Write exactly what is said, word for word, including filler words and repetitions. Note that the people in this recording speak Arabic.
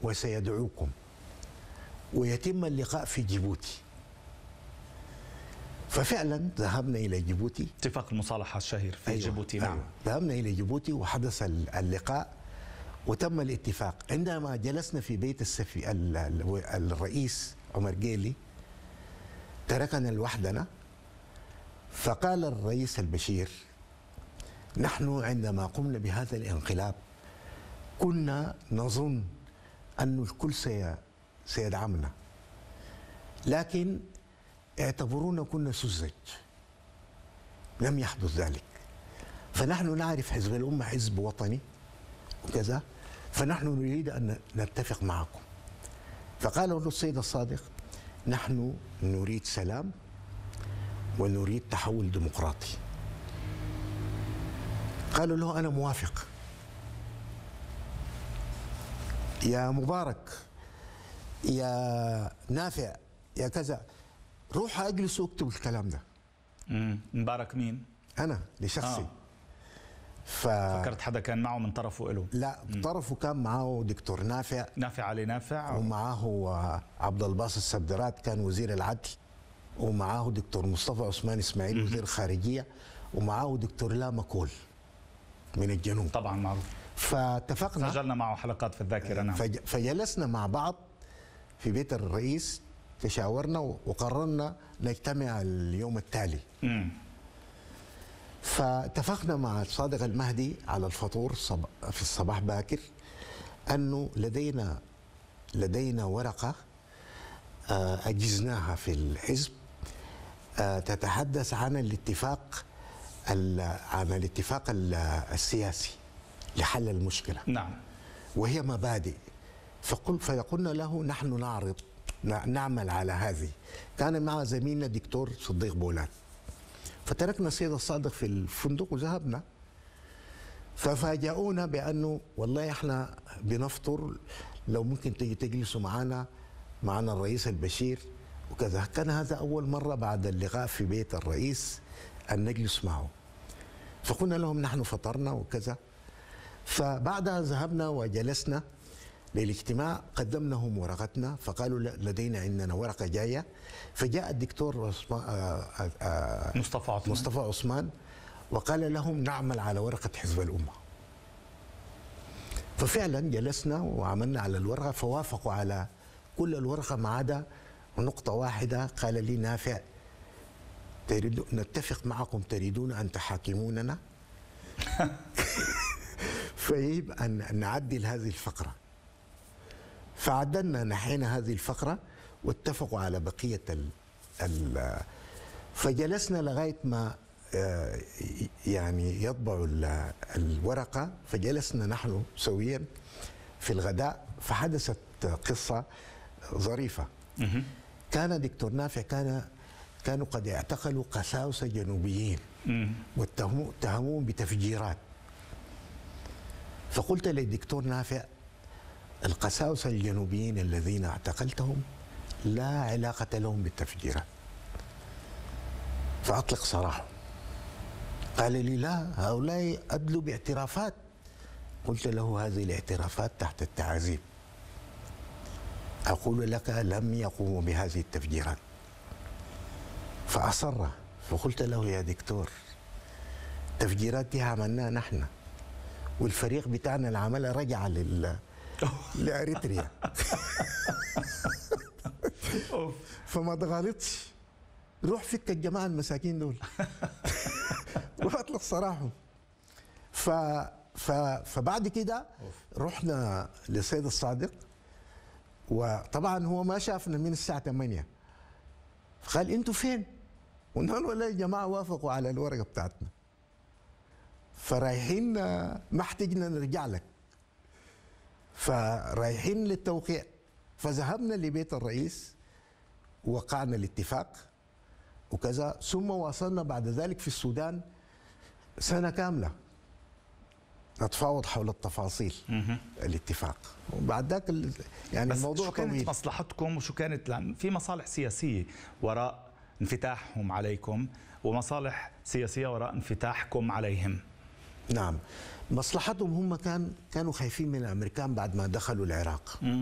وسيدعوكم ويتم اللقاء في جيبوتي. ففعلا ذهبنا إلى جيبوتي، اتفاق المصالحة الشهير في أيوة. جيبوتي. نعم. أيوة. ذهبنا إلى جيبوتي وحدث اللقاء وتم الاتفاق. عندما جلسنا في بيت السفي الرئيس عمر جيلي تركنا لوحدنا، فقال الرئيس البشير: نحن عندما قمنا بهذا الانقلاب كنا نظن أن الكل سيدعمنا، لكن اعتبرونا كنا سذج، لم يحدث ذلك. فنحن نعرف حزب الأمة حزب وطني وكذا، فنحن نريد أن نتفق معكم. فقال له السيد الصادق: نحن نريد سلام ونريد تحول ديمقراطي. قالوا له: أنا موافق يا مبارك يا نافع يا كذا، روح اجلس واكتب الكلام ده. امم مبارك مين؟ انا لشخصي. آه. ف... فكرت حدا كان معه من طرفه له؟ لا، طرفه كان معه دكتور نافع نافع علي نافع، ومعه عبد الباسط السبدرات كان وزير العدل، ومعه دكتور مصطفى عثمان اسماعيل وزير الخارجيه، ومعه دكتور لاما كول من الجنوب. طبعا معروف. فاتفقنا، سجلنا معه حلقات في الذاكره. نعم. فجلسنا مع بعض في بيت الرئيس، تشاورنا وقررنا نجتمع اليوم التالي. امم فاتفقنا مع الصادق المهدي على الفطور في الصباح باكر انه لدينا لدينا ورقه اجزناها في الحزب تتحدث عن الاتفاق عن الاتفاق السياسي لحل المشكله. نعم. وهي مبادئ. فقل فقلنا له: نحن نعرض نعمل على هذه. كان مع زميلنا دكتور صديق بولات. فتركنا السيد الصادق في الفندق وذهبنا. ففاجئونا بانه والله احنا بنفطر، لو ممكن تجي تجلسوا معنا معنا الرئيس البشير وكذا. كان هذا اول مره بعد اللقاء في بيت الرئيس ان نجلس معه. فقلنا لهم: نحن فطرنا وكذا. فبعدها ذهبنا وجلسنا للاجتماع، قدمناهم ورقتنا، فقالوا لدينا عندنا ورقه جايه. فجاء الدكتور مصطفى عثمان مصطفى عثمان وقال لهم: نعمل على ورقه حزب الامه. ففعلا جلسنا وعملنا على الورقه، فوافقوا على كل الورقه ما عدا نقطه واحده. قال لي نافع: تريد نتفق معكم، تريدون ان تحاكموننا؟ فيجب ان نعدل هذه الفقره. فعدلنا، نحينا هذه الفقره واتفقوا على بقيه ال ال فجلسنا لغايه ما يعني يطبعوا الورقه. فجلسنا نحن سويا في الغداء، فحدثت قصه ظريفه. كان دكتور نافع كان كانوا قد اعتقلوا قساوسه جنوبيين واتهموهم بتفجيرات. فقلت للدكتور نافع: القساوسه الجنوبيين الذين اعتقلتهم لا علاقه لهم بالتفجيرات، فاطلق سراحهم. قال لي: لا، هؤلاء ادلوا باعترافات. قلت له: هذه الاعترافات تحت التعذيب. اقول لك لم يقوموا بهذه التفجيرات. فاصر. فقلت له: يا دكتور، التفجيرات دي عملناها نحن، والفريق بتاعنا اللي عملها رجع لل لاريتريا. فما تغلطش، روح فك الجماعه المساكين دول. واطلق سراحهم. ف... ف... فبعد كده رحنا للسيد الصادق، وطبعا هو ما شافنا من الساعه ثمانية. فقال: انتوا فين؟ قلنا له: والله يا جماعه وافقوا على الورقه بتاعتنا، فرايحين ما احتجنا نرجع لك، فرايحين للتوقيع. فذهبنا لبيت الرئيس وقعنا الاتفاق وكذا. ثم واصلنا بعد ذلك في السودان سنه كامله نتفاوض حول التفاصيل الاتفاق. وبعد ذاك يعني بس الموضوع شو كانت طويل. مصلحتكم وشو كانت؟ في مصالح سياسيه وراء انفتاحهم عليكم، ومصالح سياسيه وراء انفتاحكم عليهم. نعم، مصلحتهم هم كان كانوا خايفين من الامريكان بعد ما دخلوا العراق.